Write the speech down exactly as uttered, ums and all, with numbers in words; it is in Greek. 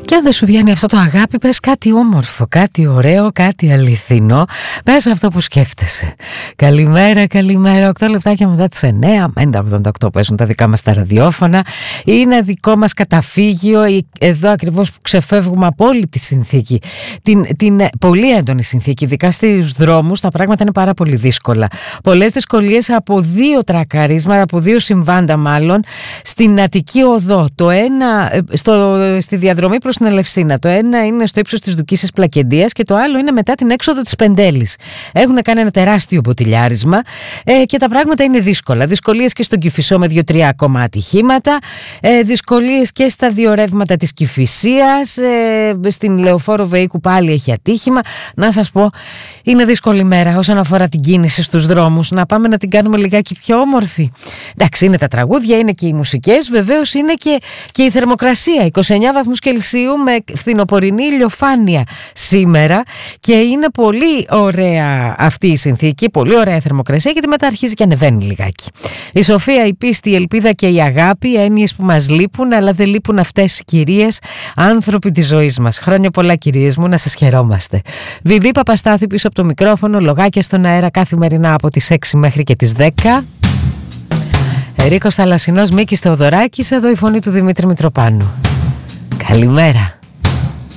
Και αν δεν σου βγαίνει αυτό το αγάπη, πες κάτι όμορφο, κάτι ωραίο, κάτι αληθινό. Πες αυτό που σκέφτεσαι. Καλημέρα, καλημέρα. οκτώ λεπτάκια μετά τις εννέα. ενενήντα ογδόντα οκτώ παίζουν τα δικά μας τα ραδιόφωνα. Είναι δικό μας καταφύγιο. Εδώ ακριβώς που ξεφεύγουμε από όλη τη συνθήκη. Την, την πολύ έντονη συνθήκη. Ειδικά στους δρόμους τα πράγματα είναι πάρα πολύ δύσκολα. Πολλές δυσκολίες από δύο τρακαρίσματα, από δύο συμβάντα μάλλον, στην Αττική Οδό. Το ένα στο, στη διαδρομή προς την Ελευσίνα. Το ένα είναι στο ύψος της Δουκίσης Πλακεντίας και το άλλο είναι μετά την έξοδο της Πεντέλης. Έχουν κάνει ένα τεράστιο ποτηλιάρισμα ε, και τα πράγματα είναι δύσκολα. Δυσκολίες και στον Κηφισό με δύο-τρία ακόμα ατυχήματα. Ε, δυσκολίες και στα δύο ρεύματα της Κηφισίας. Ε, στην Λεωφόρο Βεϊκού πάλι έχει ατύχημα. Να σας πω, είναι δύσκολη μέρα όσον αφορά την κίνηση στους δρόμους. Να πάμε να την κάνουμε λιγάκι πιο όμορφη. Εντάξει, είναι τα τραγούδια, είναι και οι μουσικές, βεβαίως είναι και, και η θερμοκρασία. είκοσι εννέα βαθμούς Κελσίου με φθινοπορεινή ηλιοφάνεια σήμερα και είναι πολύ ωραία αυτή η συνθήκη, πολύ ωραία η θερμοκρασία, γιατί μετά αρχίζει και ανεβαίνει λιγάκι. Η σοφία, η πίστη, η ελπίδα και η αγάπη, έννοιες που μας λείπουν, αλλά δεν λείπουν αυτές οι κυρίες, άνθρωποι της ζωής μας. Χρόνια πολλά, κυρίες μου, να σας χαιρόμαστε. Βιβί Παπαστάθη πίσω από το μικρόφωνο, λογάκια στον αέρα καθημερινά από τις έξι μέχρι και τις δέκα. Ερίκος Θαλασσινός, Μίκης Θεοδωράκης, εδώ η φωνή του Δημήτρη Μητροπάνου. Καλημέρα.